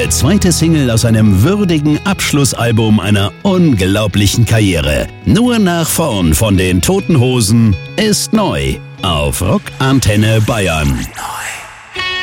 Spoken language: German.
Ihre zweite Single aus einem würdigen Abschlussalbum einer unglaublichen Karriere. Nur nach vorn von den Toten Hosen ist neu auf Rock Antenne Bayern.